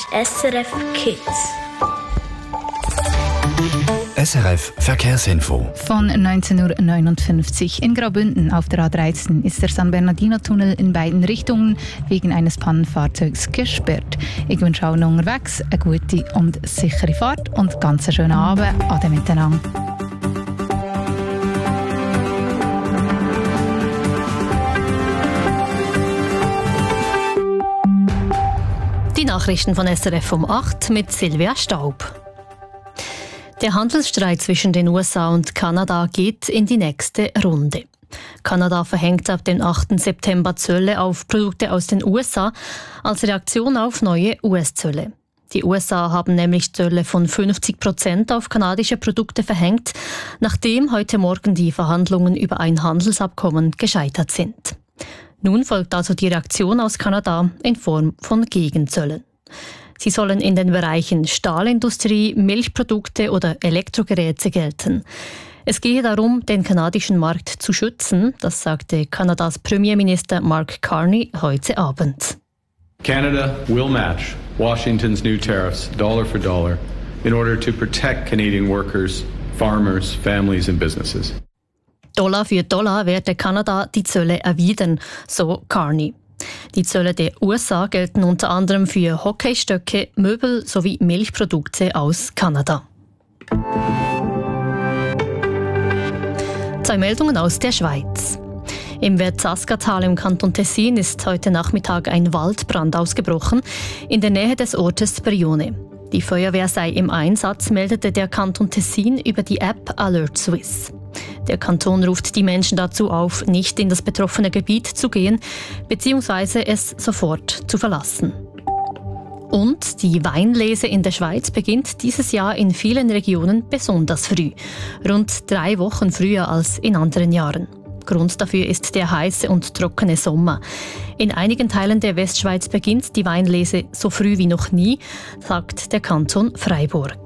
SRF Kids. SRF Verkehrsinfo. Von 19:59 Uhr in Graubünden auf der A13 ist der San Bernardino-Tunnel in beiden Richtungen wegen eines Pannenfahrzeugs gesperrt. Ich wünsche allen unterwegs eine gute und sichere Fahrt und ganz einen schönen Abend. Ade miteinander. Die Nachrichten von SRF um 8 mit Silvia Staub. Der Handelsstreit zwischen den USA und Kanada geht in die nächste Runde. Kanada verhängt ab dem 8. September Zölle auf Produkte aus den USA als Reaktion auf neue US-Zölle. Die USA haben nämlich Zölle von 50% auf kanadische Produkte verhängt, nachdem heute Morgen die Verhandlungen über ein Handelsabkommen gescheitert sind. Nun folgt also die Reaktion aus Kanada in Form von Gegenzöllen. Sie sollen in den Bereichen Stahlindustrie, Milchprodukte oder Elektrogeräte gelten. Es gehe darum, den kanadischen Markt zu schützen, das sagte Kanadas Premierminister Mark Carney heute Abend. Canada will match Washington's new tariffs dollar for dollar in order to protect Canadian workers, farmers, families and businesses. Dollar für Dollar werde Kanada die Zölle erwidern, so Carney. Die Zölle der USA gelten unter anderem für Hockeystöcke, Möbel sowie Milchprodukte aus Kanada. 2 Meldungen aus der Schweiz. Im Verzaskatal im Kanton Tessin ist heute Nachmittag ein Waldbrand ausgebrochen, in der Nähe des Ortes Brione. Die Feuerwehr sei im Einsatz, meldete der Kanton Tessin über die App Alert Swiss. Der Kanton ruft die Menschen dazu auf, nicht in das betroffene Gebiet zu gehen bzw. es sofort zu verlassen. Und die Weinlese in der Schweiz beginnt dieses Jahr in vielen Regionen besonders früh, rund 3 Wochen früher als in anderen Jahren. Grund dafür ist der heiße und trockene Sommer. In einigen Teilen der Westschweiz beginnt die Weinlese so früh wie noch nie, sagt der Kanton Freiburg.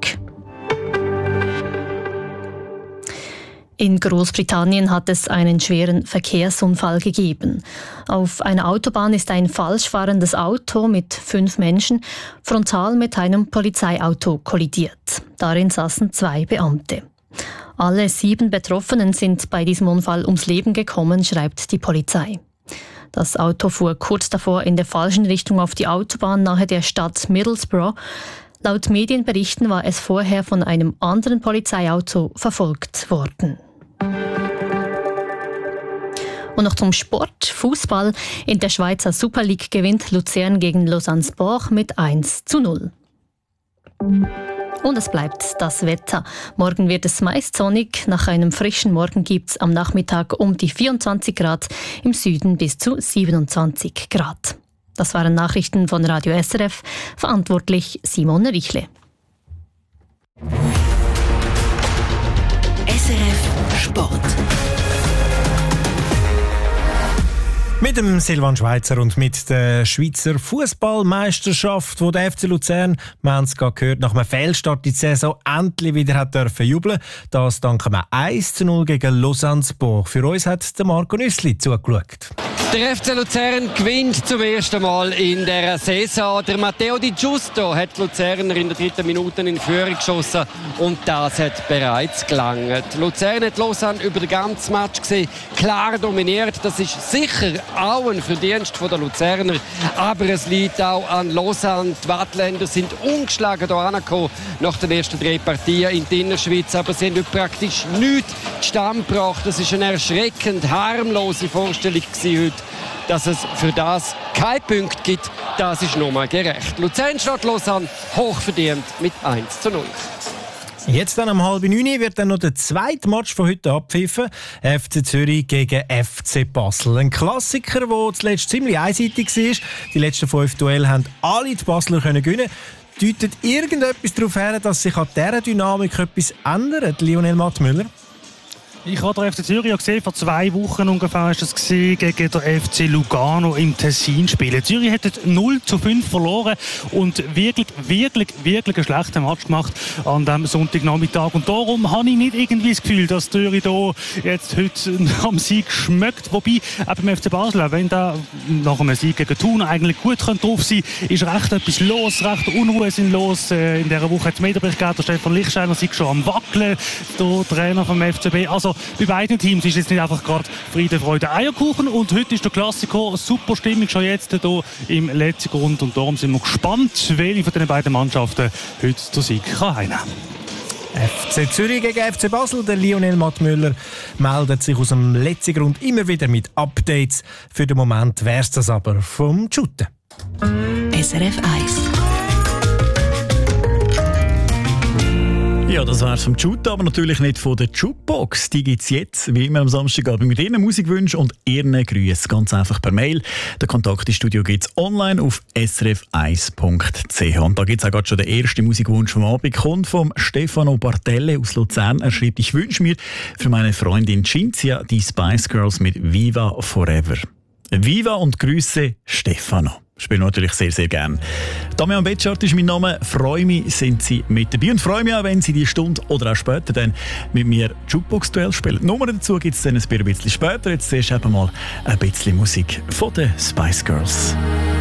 In Großbritannien hat es einen schweren Verkehrsunfall gegeben. Auf einer Autobahn ist ein falsch fahrendes Auto mit 5 Menschen frontal mit einem Polizeiauto kollidiert. Darin saßen 2 Beamte. Alle 7 Betroffenen sind bei diesem Unfall ums Leben gekommen, schreibt die Polizei. Das Auto fuhr kurz davor in der falschen Richtung auf die Autobahn nahe der Stadt Middlesbrough. Laut Medienberichten war es vorher von einem anderen Polizeiauto verfolgt worden. Und noch zum Sport, Fußball. In der Schweizer Super League gewinnt Luzern gegen Lausanne Sport mit 1:0. Und es bleibt das Wetter. Morgen wird es meist sonnig. Nach einem frischen Morgen gibt es am Nachmittag um die 24 Grad, im Süden bis zu 27 Grad. Das waren Nachrichten von Radio SRF. Verantwortlich Simone Richle. SRF Sport. Mit dem Silvan Schweizer und mit der Schweizer Fußballmeisterschaft, wo der FC Luzern, wir haben es gerade gehört, nach einem Fehlstart in die Saison endlich wieder hat dürfen jubeln. Das dank einem 1:0 gegen Lausanne Sport. Für uns hat der Marco Nüssli zugeschaut. Der FC Luzern gewinnt zum ersten Mal in der Saison. Der Matteo Di Giusto hat die Luzerner in der 3. Minute in Führung geschossen und das hat bereits gelangt. Luzern hat Lausanne über den ganzen Match gesehen, klar dominiert. Das ist sicher auch ein Verdienst der Luzerner, aber es liegt auch an Lausanne. Die Wattländer sind ungeschlagen hier angekommen nach den ersten 3 Partien in der Innerschweiz, aber sie haben praktisch nichts zustande gebracht. Das ist eine erschreckend harmlose Vorstellung heute. Dass es für das keinen Punkt gibt, das ist nochmal gerecht. Luzern statt Lausanne hochverdient mit 1:0. Jetzt dann um 8:30 wird dann noch der zweite Match von heute abpfiffen. FC Zürich gegen FC Basel. Ein Klassiker, der zuletzt ziemlich einseitig war. Die letzten 5 Duelle haben alle die Basler gewinnen. Deutet irgendetwas darauf her, dass sich an dieser Dynamik etwas ändert, Lionel Mattmüller? Ich habe den FC Zürich gesehen, vor 2 Wochen ungefähr ist das gesehen, gegen den FC Lugano im Tessin spielen. Zürich hat 0-5 verloren und wirklich einen schlechten Match gemacht an diesem Sonntagnachmittag. Und darum habe ich nicht irgendwie das Gefühl, dass Zürich hier jetzt heute am Sieg schmeckt. Wobei, auch beim FC Basel, wenn da nach einem Sieg gegen Thun eigentlich gut drauf sein könnte, ist recht etwas los, recht Unruhe sind los. In dieser Woche hat es Medienbericht gegeben, der Stefan Lichtsteiner sei schon am Wackeln, der Trainer vom FCB. Also bei beiden Teams ist jetzt nicht einfach gerade Friede, Freude, Eierkuchen. Und heute ist der Klassiker, super Stimmung schon jetzt hier im letzten Grund. Und darum sind wir gespannt, welche von den beiden Mannschaften heute den Sieg heimnehmen kann. FC Zürich gegen FC Basel. Der Lionel Mattmüller meldet sich aus dem letzten Grund immer wieder mit Updates. Für den Moment wäre es das aber vom Shooten. SRF 1. Ja, das wär's vom Shoot, aber natürlich nicht von der Jukebox. Die gibt's jetzt, wie immer am Samstagabend, mit Ihren Musikwünschen und Ihren Grüßen. Ganz einfach per Mail. Der Kontakt ins Studio gibt's online auf srf1.ch. Und da gibt's auch gerade schon den ersten Musikwunsch vom Abend. Kommt vom Stefano Bartelle aus Luzern. Er schreibt: Ich wünsche mir für meine Freundin Cinzia die Spice Girls mit Viva Forever. Viva und Grüße, Stefano. Spielen wir natürlich sehr, sehr gerne. Damian Betschart ist mein Name. Freue mich, sind Sie mit dabei. Und freue mich auch, wenn Sie die Stunde oder auch später dann mit mir Jukebox-Duell spielen. Die Nummer dazu gibt es dann ein bisschen später. Jetzt zuerst eben mal ein bisschen Musik von den Spice Girls.